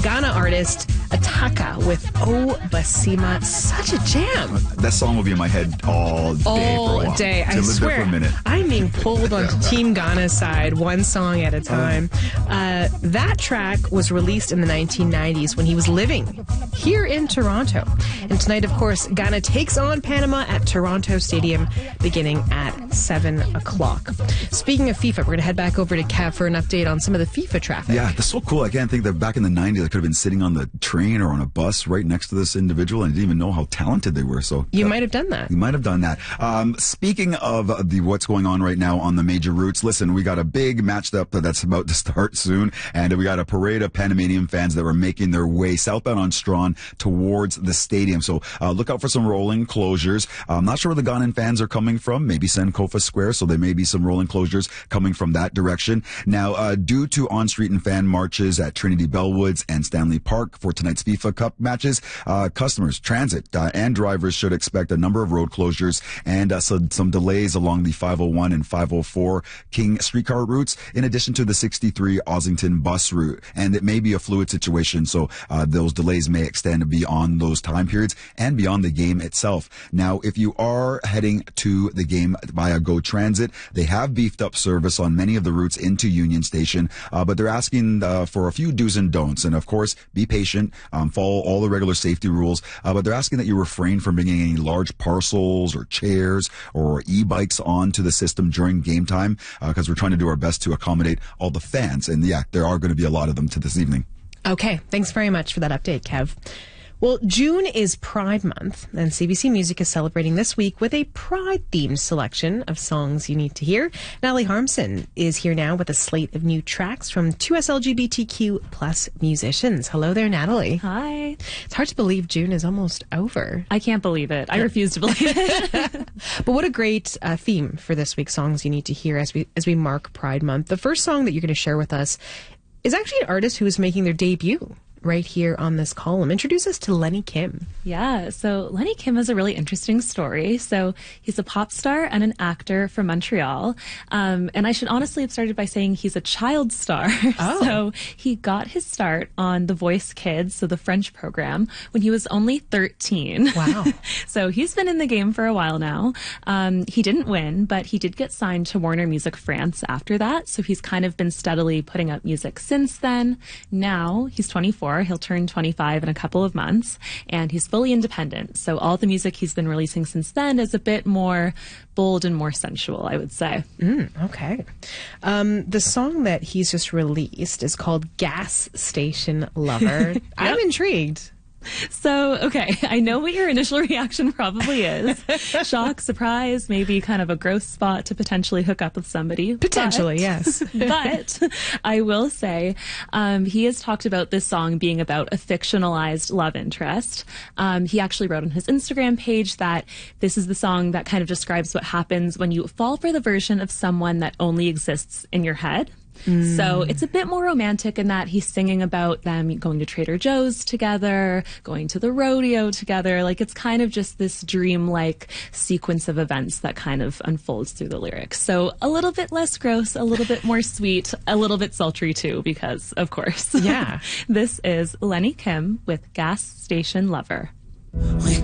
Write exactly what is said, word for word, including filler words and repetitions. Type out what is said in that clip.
Ghana artist Ataka with O Basima. Such a jam. That song will be in my head all day all for a while. day. I live swear. There for a minute. I'm being pulled onto Team Ghana's side, one song at a time. Uh, that track was released in the nineteen nineties when he was living here in Toronto. And tonight, of course, Ghana takes on Panama at Toronto Stadium beginning at seven o'clock. Speaking of FIFA, we're going to head back over to Kev for an update on some of the FIFA traffic. Yeah, that's so cool. I can't think that back in the nineties, I could have been sitting on the train or on a bus right next to this individual and I didn't even know how talented they were. So You uh, might have done that. You might have done that. Um, speaking of the what's going on right now on the major routes, listen, we got a big match up that's about to start soon, and we got a parade of Panamanian fans that were making their way southbound on Strawn towards the stadium. So uh, look out for some rolling closures. I'm not sure where the Ghanaian fans are coming from. Maybe Sankofa Square, so there may be some rolling closures coming from that direction. Now, uh, due to on-street and fan marches at Trinity Bellwoods and Stanley Park for tonight's FIFA Cup matches, uh, customers, transit, uh, and drivers should expect a number of road closures and uh, so, some delays along the five oh one and five oh four King streetcar routes, in addition to the sixty-three Ossington bus route. And it may be a fluid situation, so uh, those delays may extend beyond those time periods and beyond the game itself. Now, if you are heading to the game via Go Transit, they have beefed up service on many of the routes into Union Station, uh, but they're asking uh, for a few do's and don'ts. And of course, be patient, um, follow all the regular safety rules, uh, but they're asking that you refrain from bringing any large parcels or chairs or e-bikes onto the system during game time, because uh, we're trying to do our best to accommodate all the fans. And yeah, there are going to be a lot of them to this evening. Okay, thanks very much for that update, Kev. Well, June is Pride Month, and C B C Music is celebrating this week with a Pride-themed selection of songs you need to hear. Natalie Harmson is here now with a slate of new tracks from two S L G B T Q plus musicians. Hello there, Natalie. Hi. It's hard to believe June is almost over. I can't believe it. I refuse to believe it. But what a great uh, theme for this week's songs you need to hear as we as we mark Pride Month. The first song that you're going to share with us is actually an artist who is making their debut right here on this column. Introduce us to Lenny Kim. Yeah, so Lenny Kim has a really interesting story. So he's a pop star and an actor from Montreal. Um, and I should honestly have started by saying he's a child star. Oh. So he got his start on The Voice Kids, so the French program, when he was only thirteen. Wow. So he's been in the game for a while now. Um, he didn't win, but he did get signed to Warner Music France after that. So he's kind of been steadily putting out music since then. Now he's twenty-four. He'll turn twenty-five in a couple of months, and he's fully independent. So all the music he's been releasing since then is a bit more bold and more sensual, I would say. Mm, okay. Um, the song that he's just released is called Gas Station Lover. Yep. I'm intrigued. So, okay, I know what your initial reaction probably is. Shock, surprise, maybe kind of a gross spot to potentially hook up with somebody. Potentially, but, yes. But I will say um, he has talked about this song being about a fictionalized love interest. Um, he actually wrote on his Instagram page that this is the song that kind of describes what happens when you fall for the version of someone that only exists in your head. Mm. So it's a bit more romantic in that he's singing about them going to Trader Joe's together, going to the rodeo together. Like, it's kind of just this dream-like sequence of events that kind of unfolds through the lyrics. So a little bit less gross, a little bit more sweet, a little bit sultry too, because of course. Yeah. This is Lenny Kim with Gas Station Lover. We